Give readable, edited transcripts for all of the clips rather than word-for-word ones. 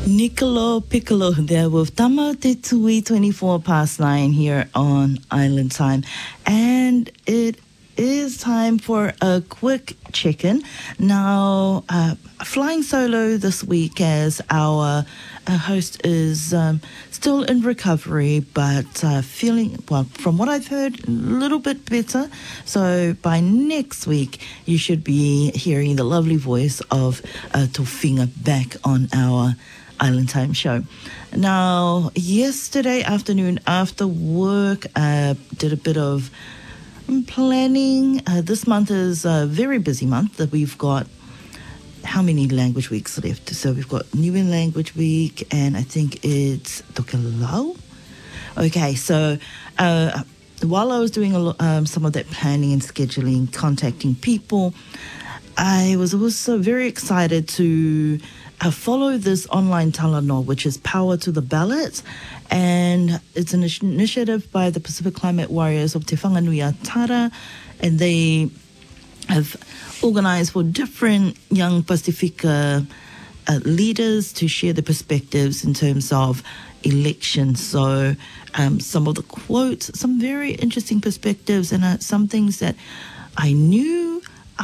Niccolo Piccolo there with Tama Te Tui, 24 past 9 here on Island Time. And it is time for a quick check-in. Now, flying solo this week as our host is still in recovery, but feeling, well, from what I've heard, a little bit better. So by next week, you should be hearing the lovely voice of Tofinga back on our Island Time show. Now, yesterday afternoon after work, did a bit of planning. This month is a very busy month. That we've got how many language weeks left? So we've got Niuean Language Week, and I think it's Tokelau. Okay, so while I was doing some of that planning and scheduling, contacting people, I was also very excited to follow this online talanoa, which is Power to the Ballot, and it's an initiative by the Pacific Climate Warriors of Te Whanganui Tara, and they have organised for different young Pasifika leaders to share their perspectives in terms of elections. So some of the quotes, some very interesting perspectives, and some things that I knew,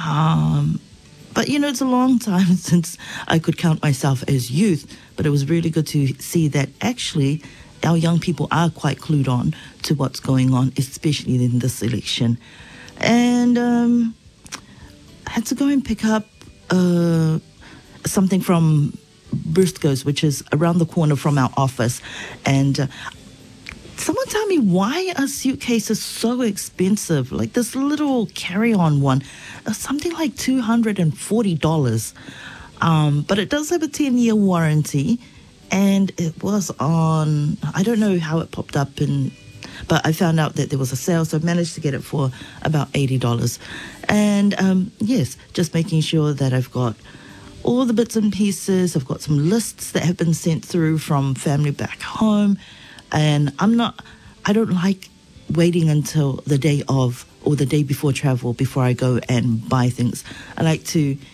but, you know, it's a long time since I could count myself as youth, but it was really good to see that actually our young people are quite clued on to what's going on, especially in this election. And I had to go and pick up something from Briscoe's, which is around the corner from our office. And someone tell me, why are suitcases so expensive? Like this little carry-on one, something like $240. But it does have a 10-year warranty, and it was on, I don't know how it popped up, but I found out that there was a sale, so I managed to get it for about $80. And yes, just making sure that I've got all the bits and pieces. I've got some lists that have been sent through from family back home. And I don't like waiting until the day of or the day before travel before I go and buy things. I like to